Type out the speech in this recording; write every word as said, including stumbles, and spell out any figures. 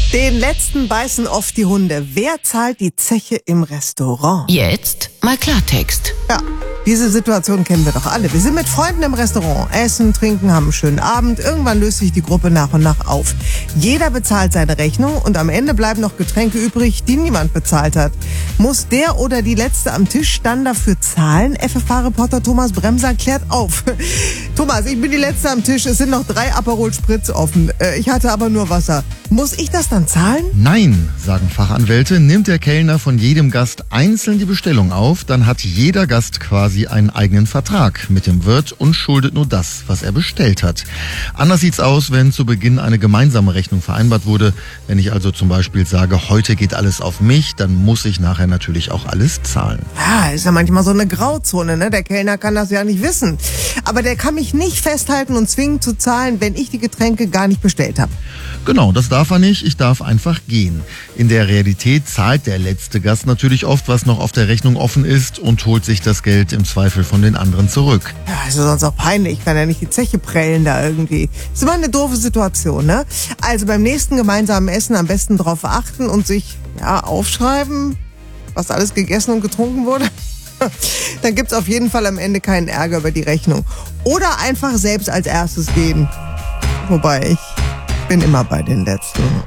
Den letzten beißen oft die Hunde. Wer zahlt die Zeche im Restaurant? Jetzt mal Klartext. Ja, diese Situation kennen wir doch alle. Wir sind mit Freunden im Restaurant, essen, trinken, haben einen schönen Abend. Irgendwann löst sich die Gruppe nach und nach auf. Jeder bezahlt seine Rechnung und am Ende bleiben noch Getränke übrig, die niemand bezahlt hat. Muss der oder die Letzte am Tisch dann dafür zahlen? F F H-Reporter Thomas Bremser klärt auf. Thomas, ich bin die Letzte am Tisch. Es sind noch drei Aperol Spritz offen. Ich hatte aber nur Wasser. Muss ich das dann zahlen? Nein, sagen Fachanwälte, nimmt der Kellner von jedem Gast einzeln die Bestellung auf, dann hat jeder Gast quasi einen eigenen Vertrag mit dem Wirt und schuldet nur das, was er bestellt hat. Anders sieht's aus, wenn zu Beginn eine gemeinsame Rechnung vereinbart wurde. Wenn ich also zum Beispiel sage, heute geht alles auf mich, dann muss ich nachher natürlich auch alles zahlen. Ja, ist ja manchmal so eine Grauzone, ne? Der Kellner kann das ja nicht wissen. Aber der kann mich nicht festhalten und zwingen zu zahlen, wenn ich die Getränke gar nicht bestellt habe. Genau, das darf er nicht. Ich darf einfach gehen. In der Realität zahlt der letzte Gast natürlich oft, was noch auf der Rechnung offen ist und holt sich das Geld im Zweifel von den anderen zurück. Ja, ist ja sonst auch peinlich. Ich kann ja nicht die Zeche prellen da irgendwie. Ist immer eine doofe Situation, ne? Also beim nächsten gemeinsamen Essen am besten drauf achten und sich, ja, aufschreiben, was alles gegessen und getrunken wurde. Dann gibt's auf jeden Fall am Ende keinen Ärger über die Rechnung. Oder einfach selbst als erstes gehen. Wobei ich bin immer bei den Letzten.